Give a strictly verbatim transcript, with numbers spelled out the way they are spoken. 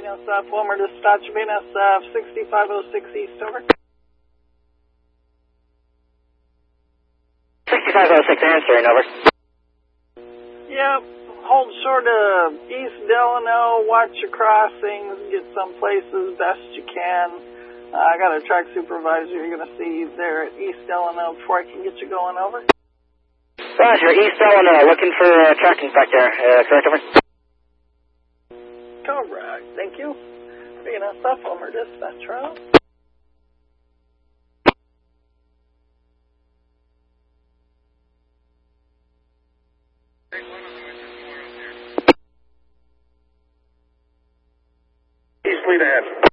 Venus F, Wilmer dispatch, Venus F, sixty-five oh six East, over. sixty-five oh six answering, over. Yep, hold short of East Delano, watch your crossings, get some places best you can. Uh, I got a track supervisor you're going to see there at East Delano before I can get you going, over. Roger, East Delano, looking for uh, tracking back there, uh, correct, over? Correct, thank you. Venus F, Wilmer dispatch, route. East lead ahead.